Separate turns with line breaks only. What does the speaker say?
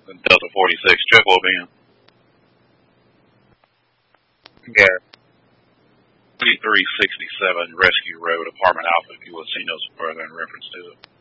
Delta 46, check will be in.
Yeah.
2367 Rescue Road, Apartment Alpha, if you will see no further in reference to it.